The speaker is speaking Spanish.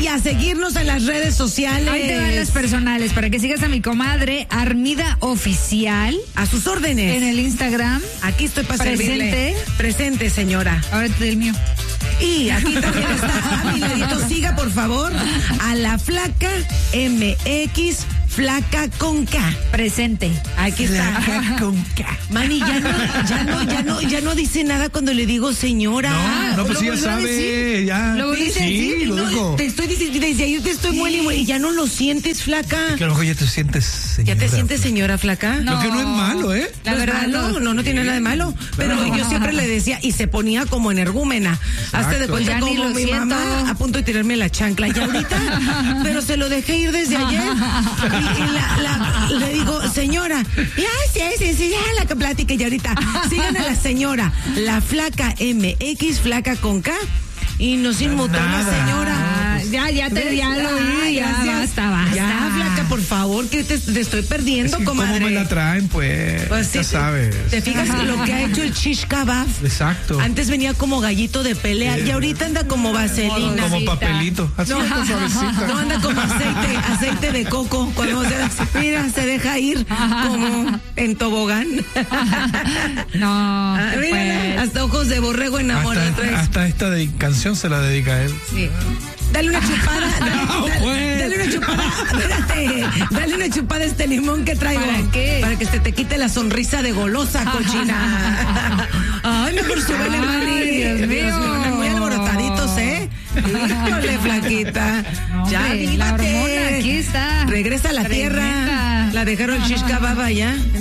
a seguirnos en las redes sociales. Ahí te van las personales para que sigas a mi comadre Armida Oficial. A sus órdenes. En el Instagram. Aquí estoy para servirle. Presente, señora. Ahora te doy el mío. Y aquí también está a mi ladito. Siga, por favor, a la Flaca MX, Flaca con K. Presente. Aquí está. Flaca con K. Mani, ya no dice nada cuando le digo señora. No, pues ¿Lo sí, ya volvió a sabe, decir? ya. ¿Lo volvió a Sí, decir? lo dijo. Te estoy diciendo, desde ayer te estoy muy y ya no lo sientes, Flaca. Que a lo mejor ya te sientes señora. ¿Ya te sientes señora, Flaca? Lo que no es malo, ¿eh? La verdad, no tiene nada de malo. Pero yo siempre le decía, y se ponía como energúmena. Hazte de cuenta Ya ni como lo mi siento. mamá a punto de tirarme la chancla. Y ahorita, pero se lo dejé ir desde ayer. Y le digo, señora, sí, ya la que platique. Y ahorita, sigan a la señora, la Flaca MX, Flaca con K. Y nos inmutó la señora. Ya lo oí, ya basta. Ya, Flaca, por favor, que te estoy perdiendo, Es que comadre. ¿cómo me la traen, pues? Pues ya sí, sabes. ¿Te fijas lo que ha hecho el shish kebab? Exacto. Antes venía como gallito de pelea y ahorita anda como vaselina. Como papelito. Así No, está suavecita. no anda como aceite de coco. Cuando mira, se deja ir como en tobogán. No, Mírala, hasta ojos de borrego enamorado. Hasta esta canción se la dedica a él. Sí. Dale una chupada. Dale una chupada. Espérate. Dale una chupada a este limón que traigo. ¿Para qué? Para que te quite la sonrisa de golosa, cochina. Ay, mejor súbele, Mari. Dios mío. Andan muy alborotaditos, ¿eh? Híjole, flaquita. No, Ya, hombre, la avívate. hormona, aquí está. Regresa a la Tremenda. tierra. La dejaron shish kebab allá.